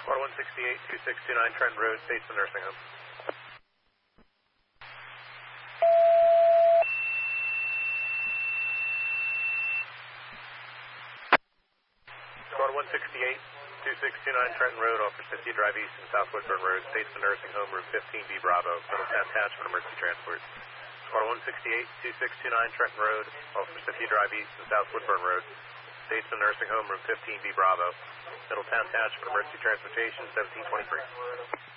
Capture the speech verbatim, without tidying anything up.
Squad one sixty-eight, two six two nine Trenton Road, Statesman Nursing Home. Squad one sixty-eight, two six two nine Trenton Road, Officer fifty Drive East and South Woodburn Road, Statesman Nursing Home, room fifteen B Bravo, Middletown Attachment Emergency Transport. Squad one sixty-eight, two six two nine Trenton Road, Officer fifty Drive East and South Woodburn Road, Statesman Nursing Home, room fifteen B Bravo, Middletown Attachment Emergency Transportation, seventeen twenty-three.